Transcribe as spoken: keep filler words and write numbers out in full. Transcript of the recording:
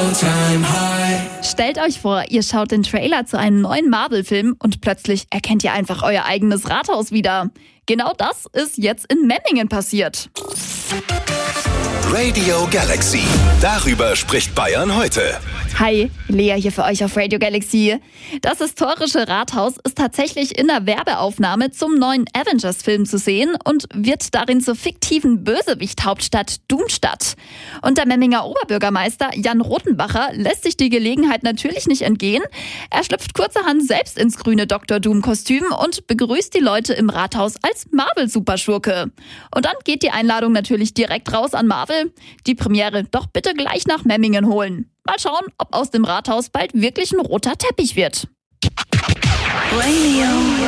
All-Time High. Stellt euch vor, ihr schaut den Trailer zu einem neuen Marvel-Film und plötzlich erkennt ihr einfach euer eigenes Rathaus wieder. Genau das ist jetzt in Memmingen passiert. Radio Galaxy. Darüber spricht Bayern heute. Hi, Lea hier für euch auf Radio Galaxy. Das historische Rathaus ist tatsächlich in der Werbeaufnahme zum neuen Avengers-Film zu sehen und wird darin zur fiktiven Bösewicht-Hauptstadt Doomstadt. Und der Memminger Oberbürgermeister Jan Rothenbacher lässt sich die Gelegenheit natürlich nicht entgehen. Er schlüpft kurzerhand selbst ins grüne Doktor Doom-Kostüm und begrüßt die Leute im Rathaus als Marvel-Superschurke. Und dann geht die Einladung natürlich direkt raus an Marvel. Die Premiere doch bitte gleich nach Memmingen holen. Mal schauen, ob aus dem Rathaus bald wirklich ein roter Teppich wird. Radio.